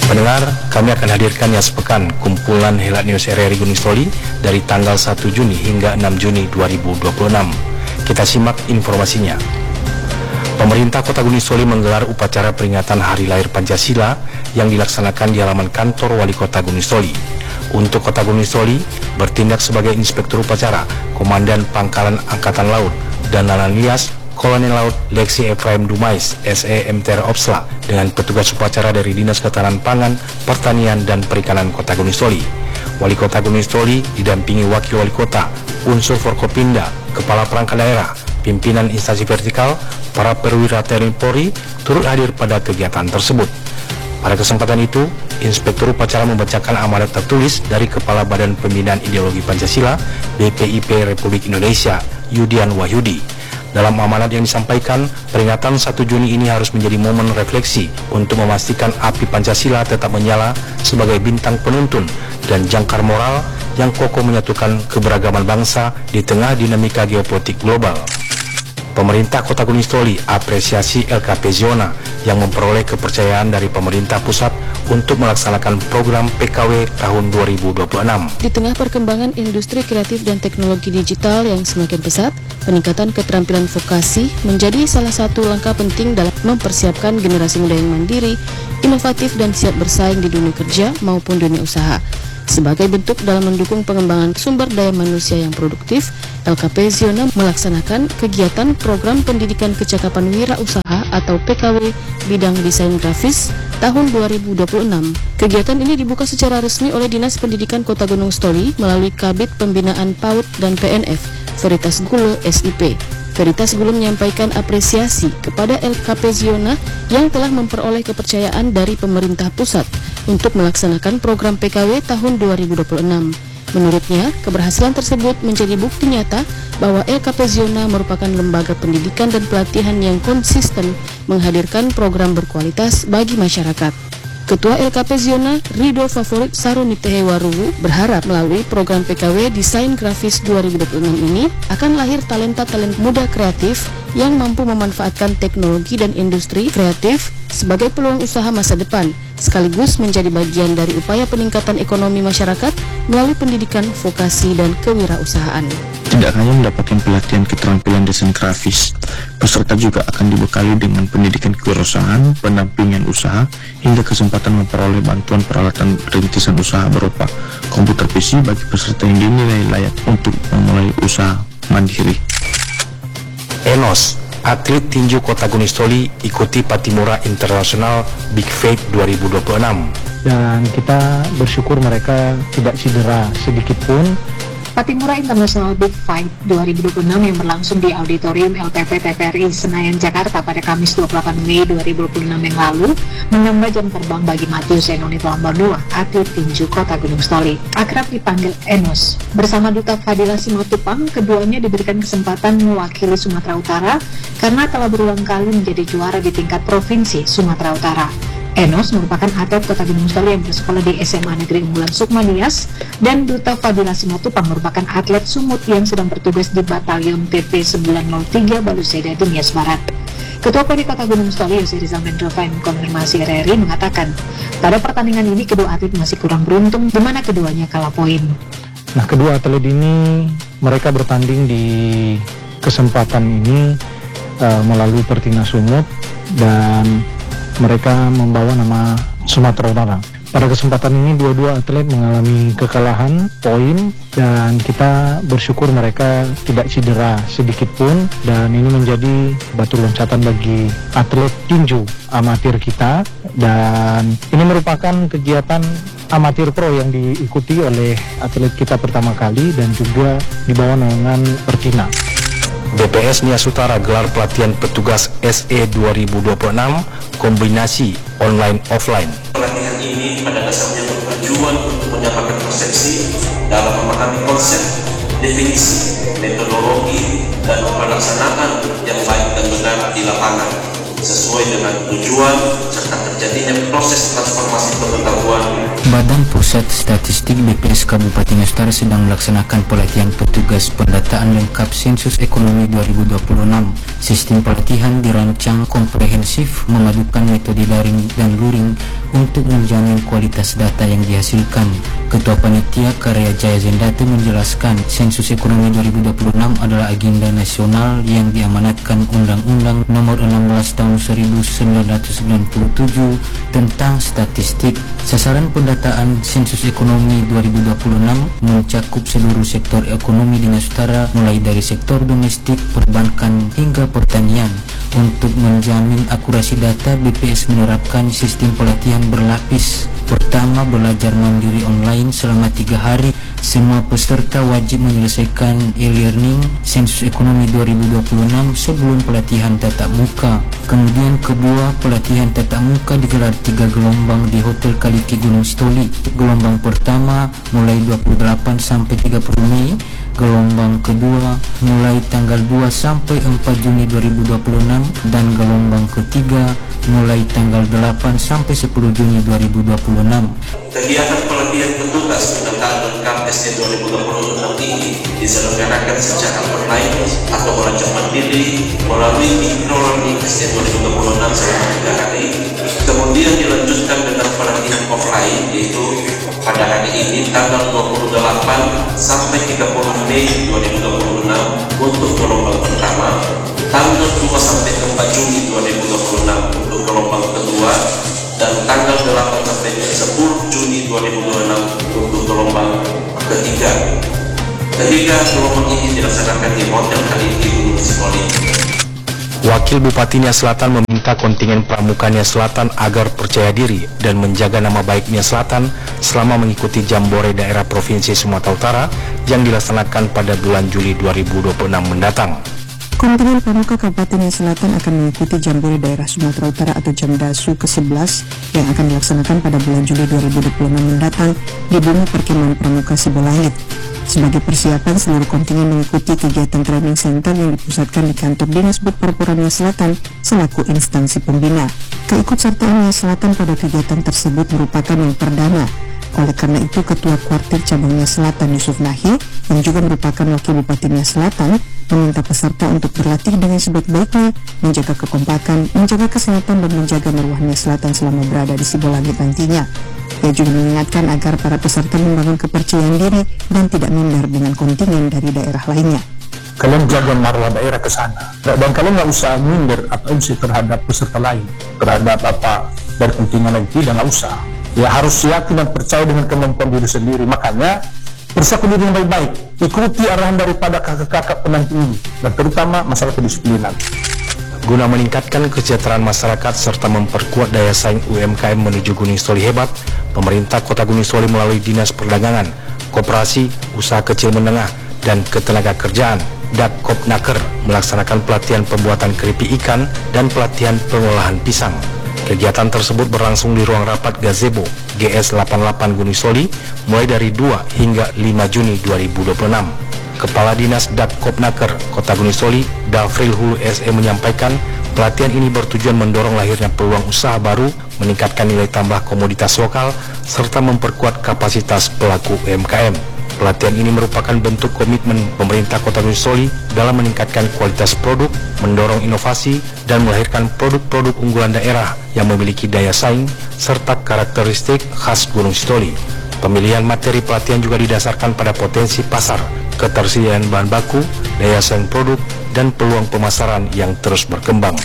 Pendengar, kami akan hadirkan ya sepekan kumpulan Helat News RRI Gunung Sitoli dari tanggal 1 Juni hingga 6 Juni 2026. Kita simak informasinya. Pemerintah Kota Gunung Sitoli menggelar upacara peringatan Hari Lahir Pancasila yang dilaksanakan di halaman kantor Wali Kota Gunung Sitoli. Untuk Kota Gunung Sitoli, bertindak sebagai Inspektur Upacara, Komandan Pangkalan Angkatan Laut dan Lalan Nias, Kolonel Laut Lexi Efraim Dumais, SE MTR Opsla, dengan petugas upacara dari Dinas Ketahanan Pangan, Pertanian, dan Perikanan Kota Gunung Sitoli. Wali Kota Gunung Sitoli didampingi Wakil Wali Kota, unsur Forkopimda, Kepala Perangkat Daerah, pimpinan instansi vertikal, para perwira TNI Polri turut hadir pada kegiatan tersebut. Pada kesempatan itu, Inspektur Upacara membacakan amanat tertulis dari Kepala Badan Pembinaan Ideologi Pancasila BPIP Republik Indonesia, Yudian Wahyudi. Dalam amanat yang disampaikan, peringatan 1 Juni ini harus menjadi momen refleksi untuk memastikan api Pancasila tetap menyala sebagai bintang penuntun dan jangkar moral yang kokoh menyatukan keberagaman bangsa di tengah dinamika geopolitik global. Pemerintah Kota Gunung Sitoli apresiasi LKP Zona yang memperoleh kepercayaan dari pemerintah pusat untuk melaksanakan program PKW tahun 2026. Di tengah perkembangan industri kreatif dan teknologi digital yang semakin pesat, peningkatan keterampilan vokasi menjadi salah satu langkah penting dalam mempersiapkan generasi muda yang mandiri, inovatif dan siap bersaing di dunia kerja maupun dunia usaha. Sebagai bentuk dalam mendukung pengembangan sumber daya manusia yang produktif, LKP Zona melaksanakan kegiatan Program Pendidikan Kecakapan Wirausaha atau PKW bidang desain grafis tahun 2026. Kegiatan ini dibuka secara resmi oleh Dinas Pendidikan Kota Gunung Sitoli melalui Kabid Pembinaan PAUD dan PNF, Veritas Gulo SIP. Veritas Gulo menyampaikan apresiasi kepada LKP Zona yang telah memperoleh kepercayaan dari pemerintah pusat untuk melaksanakan program PKW tahun 2026. Menurutnya, keberhasilan tersebut menjadi bukti nyata bahwa LKP Zona merupakan lembaga pendidikan dan pelatihan yang konsisten menghadirkan program berkualitas bagi masyarakat. Ketua LKP Zona, Rido Favorit Sarunitehe Waruwu, berharap melalui program PKW Desain Grafis 2026 ini akan lahir talenta-talenta muda kreatif yang mampu memanfaatkan teknologi dan industri kreatif sebagai peluang usaha masa depan, sekaligus menjadi bagian dari upaya peningkatan ekonomi masyarakat melalui pendidikan, vokasi, dan kewirausahaan. Tidak hanya mendapatkan pelatihan keterampilan desain grafis, peserta juga akan dibekali dengan pendidikan kewirausahaan, pendampingan usaha, hingga kesempatan memperoleh bantuan peralatan rintisan usaha berupa komputer PC bagi peserta yang dinilai layak untuk memulai usaha mandiri. Enos, atlet tinju Kota Gunung Sitoli, ikuti Patimura International Big Fight 2026. Dan kita bersyukur mereka tidak cedera sedikit pun. Patimura International Big Fight 2026 yang berlangsung di Auditorium LPP TVRI Senayan, Jakarta pada Kamis 28 Mei 2026 yang lalu menambah jam terbang bagi Matius Enoni Lambanua, atlet tinju Kota Gunung Sitoli, akrab dipanggil Enos. Bersama Duta Fadila Simatupang, keduanya diberikan kesempatan mewakili Sumatera Utara karena telah berulang kali menjadi juara di tingkat provinsi Sumatera Utara. Enos merupakan atlet Kota Gunung Sitoli yang bersekolah di SMA Negeri Unggulan Sukma Nias, dan Duta Fadila Simatupang merupakan atlet sumut yang sedang bertugas di Batalion PP 903 Baluseda di Nias Barat. Ketua KONI Kota Gunung Sitoli Yose Rizal Mendrova konfirmasi RRI mengatakan, pada pertandingan ini kedua atlet masih kurang beruntung, di mana keduanya kalah poin. Nah, kedua atlet ini mereka bertanding di kesempatan ini melalui Pertinas Sumut, dan mereka membawa nama Sumatera Utara. Pada kesempatan ini dua-dua atlet mengalami kekalahan poin, dan kita bersyukur mereka tidak cedera sedikit pun, dan ini menjadi batu loncatan bagi atlet tinju amatir kita. Dan ini merupakan kegiatan amatir pro yang diikuti oleh atlet kita pertama kali dan juga di bawah naungan Pertina. BPS Nias Utara gelar pelatihan petugas SE 2026 kombinasi online offline. Pelatihan ini pada dasarnya bertujuan untuk menyampaikan persepsi dalam memahami konsep, definisi, metodologi, dan pelaksanaan yang baik dan benar di lapangan sesuai dengan tujuan serta terjadinya proses transformasi pengetahuan. Badan Pusat Statistik BPS Kabupaten Nias Utara sedang melaksanakan pelatihan petugas pendataan lengkap sensus ekonomi 2026. Sistem pelatihan dirancang komprehensif, memadukan metode daring dan luring untuk menjamin kualitas data yang dihasilkan. Ketua Panitia Karya Jaya Zendate menjelaskan sensus ekonomi 2026 adalah agenda nasional yang diamanatkan Undang-Undang Nomor 16 Tahun 1997 tentang statistik. Sasaran pendataan sensus ekonomi 2026 mencakup seluruh sektor ekonomi di Nusantara mulai dari sektor domestik, perbankan hingga pertanian. Untuk menjamin akurasi data, BPS menerapkan sistem pelatihan berlapis. Pertama, belajar mandiri online selama 3 hari. Semua peserta wajib menyelesaikan e-learning sensus ekonomi 2026 sebelum pelatihan tatap muka. Kemudian kedua, pelatihan tatap muka digelar 3 gelombang di Hotel Kaliki Gunung Sitoli. Gelombang pertama mulai 28 sampai 30 Mei. Gelombang kedua mulai tanggal 2 sampai 4 Juni 2026 dan gelombang ketiga mulai tanggal 8 sampai 10 Juni 2026. Kegiatan pelatihan petugas pendataan lengkap SD 2026 ini diselenggarakan secara online atau belajar mandiri melalui microlearning SD 2026 selama 3 hari. Kemudian dilanjutkan dengan pelatihan offline, yaitu pada hari ini tanggal 28 sampai 30 Mei 2026 untuk gelombang pertama, tanggal 2 sampai 4 Juni 2026 untuk gelombang kedua, dan tanggal 8 sampai 10 Juni 2026 untuk gelombang ketiga. Gelombang ini dilaksanakan di Hotel Kaliki Gunung Sitoli. Wakil Bupati Nia Selatan meminta kontingen Pramuka Nia Selatan agar percaya diri dan menjaga nama baik Nia Selatan selama mengikuti Jambore Daerah Provinsi Sumatera Utara yang dilaksanakan pada bulan Juli 2026 mendatang. Kontingen Pramuka Kabupaten Nia Selatan akan mengikuti Jambore Daerah Sumatera Utara atau Jamdasu ke-11 yang akan dilaksanakan pada bulan Juli 2026 mendatang di Bumi Perkemahan Pramuka Sibolangit. Sebagai persiapan, seluruh kontingen mengikuti kegiatan training center yang dipusatkan di kantor Dinas Bud-Parpora Nia Selatan selaku instansi pembina. Keikutsertaan Nia Selatan pada kegiatan tersebut merupakan yang perdana. Oleh karena itu, Ketua Kuartir Cabang Nia Selatan Yusuf Nahi yang juga merupakan Wakil Bupati Nia Selatan meminta peserta untuk berlatih dengan sebaik-baiknya, menjaga kekompakan, menjaga kesehatan, dan menjaga marwah Nia Selatan selama berada di Sibolangit nantinya. Ia juga mengingatkan agar para peserta membangun kepercayaan diri dan tidak minder dengan kontingen dari daerah lainnya. Kalian jaga marwah daerah ke sana, dan kalian nggak usah minder atau usah terhadap peserta lain, terhadap apa dari kontingen lain, tidak usah. Ya harus yakin dan percaya dengan kemampuan diri sendiri. Makanya persiapkan diri yang baik-baik, ikuti arahan daripada kakak-kakak penanti ini, dan terutama masalah kedisiplinan. Guna meningkatkan kesejahteraan masyarakat serta memperkuat daya saing UMKM menuju Gunung Sitoli hebat, pemerintah Kota Gunung Sitoli melalui Dinas Perdagangan, Koperasi, Usaha Kecil Menengah, dan Ketenagakerjaan Dakkopnaker melaksanakan pelatihan pembuatan keripik ikan dan pelatihan pengolahan pisang. Kegiatan tersebut berlangsung di ruang rapat Gazebo GS88 Gunung Sitoli mulai dari 2 hingga 5 Juni 2026. Kepala Dinas Dakkopnaker Kota Gunung Sitoli, Dafril Hulu SE menyampaikan pelatihan ini bertujuan mendorong lahirnya peluang usaha baru, meningkatkan nilai tambah komoditas lokal, serta memperkuat kapasitas pelaku UMKM. Pelatihan ini merupakan bentuk komitmen pemerintah Kota Gunung Sitoli dalam meningkatkan kualitas produk, mendorong inovasi, dan melahirkan produk-produk unggulan daerah yang memiliki daya saing serta karakteristik khas Gunung Sitoli. Pemilihan materi pelatihan juga didasarkan pada potensi pasar, ketersediaan bahan baku, daya saing produk, dan peluang pemasaran yang terus berkembang.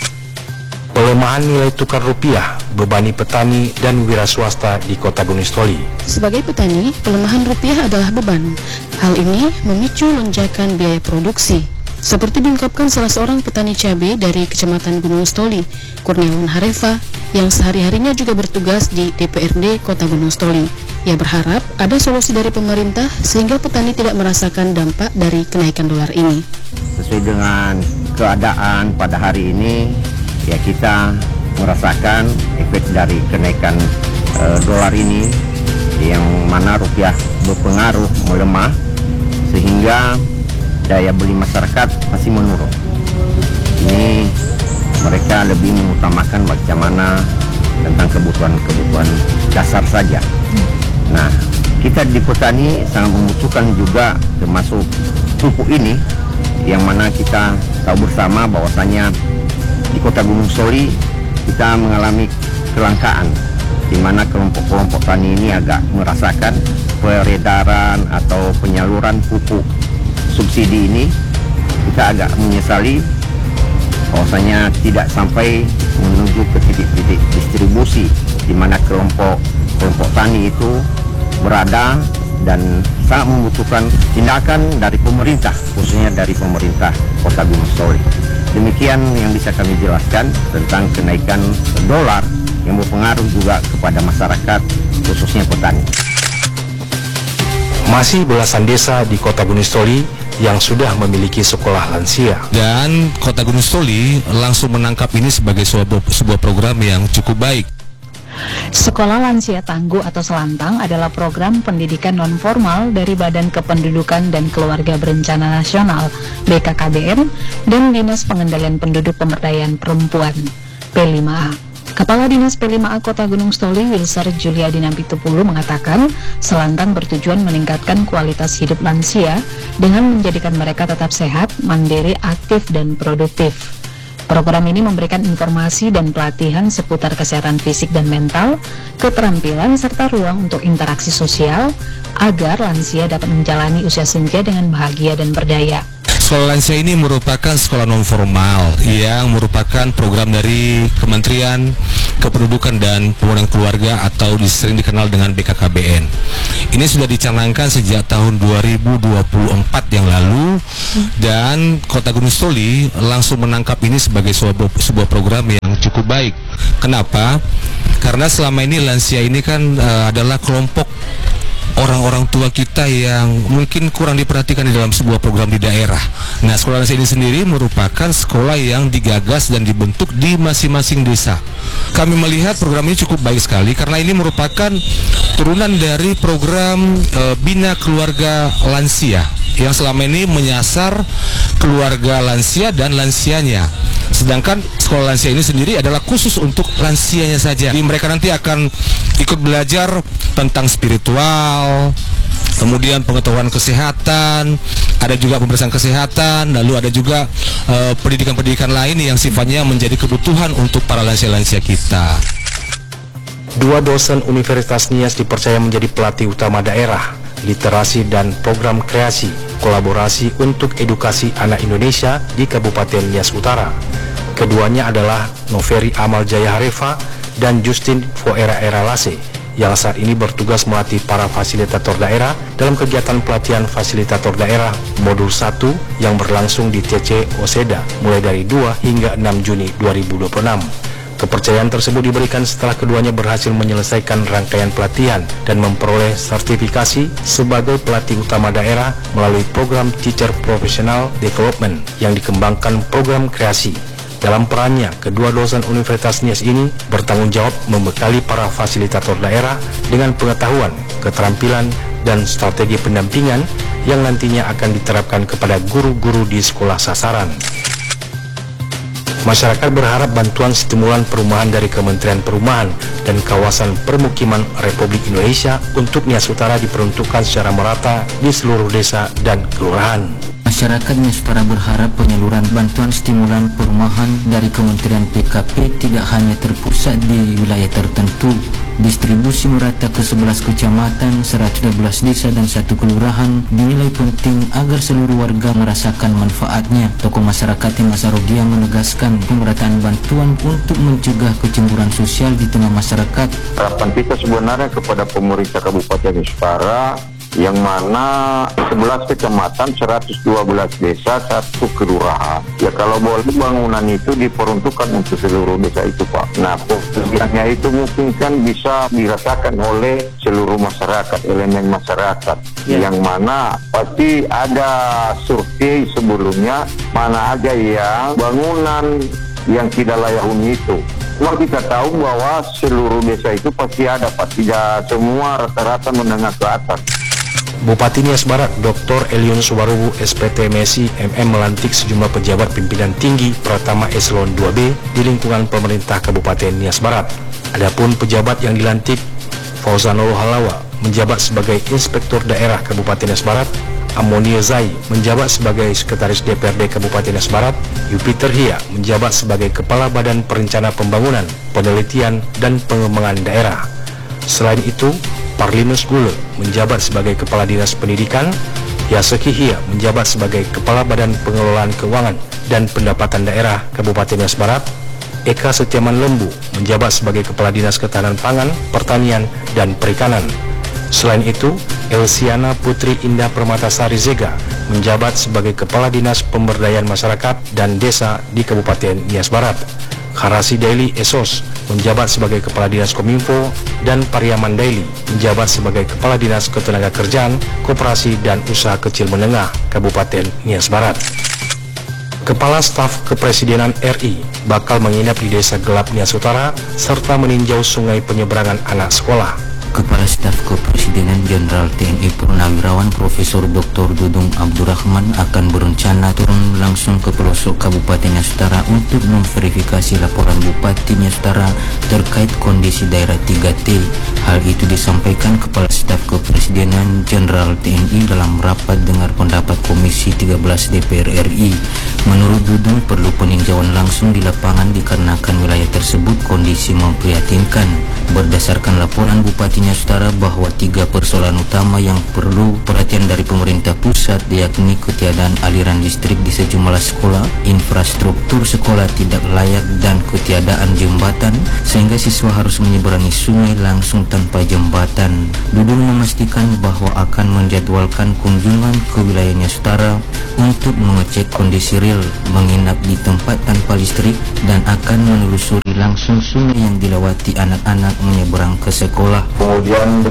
Pelemahan nilai tukar rupiah bebani petani dan wira swasta di Kota Gunung Sitoli. Sebagai petani, pelemahan rupiah adalah beban. Hal ini memicu lonjakan biaya produksi. Seperti diungkapkan salah seorang petani cabai dari Kecamatan Gunung Sitoli, Kurniawan Harefa, yang sehari-harinya juga bertugas di DPRD Kota Gunung Sitoli. Ia berharap ada solusi dari pemerintah sehingga petani tidak merasakan dampak dari kenaikan dolar ini. Sesuai dengan keadaan pada hari ini, ya kita merasakan efek dari kenaikan dolar ini, yang mana rupiah berpengaruh melemah sehingga daya beli masyarakat masih menurun. Ini mereka lebih mengutamakan bagaimana tentang kebutuhan dasar saja. Nah, kita di petani sangat membutuhkan juga termasuk pupuk ini, yang mana kita tahu bersama bahwasanya di Kota Gunung Sitoli kita mengalami kelangkaan di mana kelompok-kelompok tani ini agak merasakan peredaran atau penyaluran pupuk subsidi ini. Kita agak menyesali bahwasanya tidak sampai menuju ke titik-titik distribusi di mana kelompok tani itu berada dan sangat membutuhkan tindakan dari pemerintah, khususnya dari pemerintah Kota Gunung Soli. Demikian yang bisa kami jelaskan tentang kenaikan dolar yang berpengaruh juga kepada masyarakat, khususnya petani. Masih belasan desa di Kota Gunung Soli yang sudah memiliki sekolah lansia. Dan Kota Gunung Soli langsung menangkap ini sebagai sebuah program yang cukup baik. Sekolah Lansia Tangguh atau Selantang adalah program pendidikan non-formal dari Badan Kependudukan dan Keluarga Berencana Nasional (BKKBN) dan Dinas Pengendalian Penduduk Pemberdayaan Perempuan P5A. Kepala Dinas P5A Kota Gunung Soli, Wilsar Juliadina Pitupulu, mengatakan Selantang bertujuan meningkatkan kualitas hidup lansia dengan menjadikan mereka tetap sehat, mandiri, aktif, dan produktif. Program ini memberikan informasi dan pelatihan seputar kesehatan fisik dan mental, keterampilan, serta ruang untuk interaksi sosial agar lansia dapat menjalani usia senja dengan bahagia dan berdaya. Sekolah lansia ini merupakan sekolah non-formal yang merupakan program dari Kementerian Kependudukan dan Pembangunan Keluarga atau sering dikenal dengan BKKBN. Ini sudah dicanangkan sejak tahun 2024 yang lalu dan Kota Gunung Soli langsung menangkap ini sebagai sebuah program yang cukup baik. Kenapa? Karena selama ini lansia ini kan adalah kelompok orang-orang tua kita yang mungkin kurang diperhatikan di dalam sebuah program di daerah. Nah, sekolah lansia ini sendiri merupakan sekolah yang digagas dan dibentuk di masing-masing desa. Kami melihat program ini cukup baik sekali karena ini merupakan turunan dari program Bina Keluarga Lansia yang selama ini menyasar keluarga lansia dan lansianya. Sedangkan sekolah lansia ini sendiri adalah khusus untuk lansianya saja. Jadi mereka nanti akan ikut belajar tentang spiritual, kemudian pengetahuan kesehatan, ada juga pemeriksaan kesehatan, lalu ada juga pendidikan-pendidikan lain yang sifatnya menjadi kebutuhan untuk para lansia-lansia kita. Dua dosen Universitas Nias dipercaya menjadi pelatih utama daerah, literasi dan program kreasi, kolaborasi untuk edukasi anak Indonesia di Kabupaten Nias Utara. Keduanya adalah Noveri Amal Jaya Harefa dan Justin Foera Eralase yang saat ini bertugas melatih para fasilitator daerah dalam kegiatan pelatihan fasilitator daerah modul 1 yang berlangsung di TC Oseda mulai dari 2 hingga 6 Juni 2026. Kepercayaan tersebut diberikan setelah keduanya berhasil menyelesaikan rangkaian pelatihan dan memperoleh sertifikasi sebagai pelatih utama daerah melalui program Teacher Professional Development yang dikembangkan program kreasi. Dalam perannya, kedua dosen Universitas Nias ini bertanggung jawab membekali para fasilitator daerah dengan pengetahuan, keterampilan, dan strategi pendampingan yang nantinya akan diterapkan kepada guru-guru di sekolah sasaran. Masyarakat berharap bantuan stimulan perumahan dari Kementerian Perumahan dan Kawasan Permukiman Republik Indonesia untuk Nias Utara diperuntukkan secara merata di seluruh desa dan kelurahan. Masyarakat Nias Utara berharap penyaluran bantuan stimulan perumahan dari Kementerian PKP tidak hanya terpusat di wilayah tertentu. Distribusi merata ke 11 kecamatan, 112 desa dan 1 kelurahan dinilai penting agar seluruh warga merasakan manfaatnya. Tokoh masyarakat Dimas Arogia menegaskan pemerataan bantuan untuk mencegah kecemburuan sosial di tengah masyarakat. Harapan kita sebenarnya kepada pemerintah Kabupaten Nias Utara yang mana 11 kecamatan, 112 desa, 1 kelurahan. Ya kalau boleh bangunan itu diperuntukkan untuk seluruh desa itu, Pak. Nah, kelebihannya itu mungkin kan bisa dirasakan oleh seluruh masyarakat, elemen masyarakat. Yang mana pasti ada survei sebelumnya, mana aja yang bangunan yang tidak layak huni itu. Cuma kita tahu bahwa seluruh desa itu pasti ada, Pak. Tidak semua rata-rata menengah ke atas. Bupati Nias Barat Dr. Elion Subarubu SPT MESI MM melantik sejumlah pejabat pimpinan tinggi Pratama Eselon 2B di lingkungan pemerintah Kabupaten Nias Barat. Adapun pejabat yang dilantik, Fauzanul Halawa menjabat sebagai Inspektur Daerah Kabupaten Nias Barat, Amonia Zai menjabat sebagai Sekretaris DPRD Kabupaten Nias Barat, Jupiter Hia menjabat sebagai Kepala Badan Perencana Pembangunan, Penelitian, dan Pengembangan Daerah. Selain itu, Parlinus Gule menjabat sebagai Kepala Dinas Pendidikan, Yaseki Hia menjabat sebagai Kepala Badan Pengelolaan Keuangan dan Pendapatan Daerah Kabupaten Nias Barat, Eka Setiaman Lembu menjabat sebagai Kepala Dinas Ketahanan Pangan, Pertanian, dan Perikanan. Selain itu, Elsiana Putri Indah Permatasari Zega menjabat sebagai Kepala Dinas Pemberdayaan Masyarakat dan Desa di Kabupaten Nias Barat. Karasi Daily Esos menjabat sebagai Kepala Dinas Kominfo dan Pariaman Daily menjabat sebagai Kepala Dinas Ketenagakerjaan, Koperasi dan Usaha Kecil Menengah Kabupaten Nias Barat. Kepala Staf Kepresidenan RI bakal menginap di Desa Gelap Nias Utara serta meninjau sungai penyeberangan anak sekolah. Kepala Staf Kepresidenan Jenderal TNI Purnawirawan Profesor Dr. Dudung Abdurrahman akan berencana turun langsung ke pelosok Kabupaten Nias Utara untuk memverifikasi laporan Bupati Nias Utara terkait kondisi daerah 3T. Hal itu disampaikan Kepala Staf Kepresidenan Jenderal TNI dalam rapat dengar pendapat Komisi 13 DPR RI. Menurut Dudung, perlu peninjauan langsung di lapangan dikarenakan wilayah tersebut kondisi memprihatinkan. Berdasarkan laporan Bupati Nias Utara bahwa 3 persoalan utama yang perlu perhatian dari pemerintah pusat yakni ketiadaan aliran listrik di sejumlah sekolah, infrastruktur sekolah tidak layak dan ketiadaan jembatan sehingga siswa harus menyeberangi sungai langsung tanpa jembatan. Dudung memastikan bahwa akan menjadwalkan kunjungan ke wilayah Nias Utara untuk mengecek kondisi real, menginap di tempat tanpa listrik dan akan menelusuri langsung sungai yang dilewati anak-anak menyeberang ke sekolah. Kemudian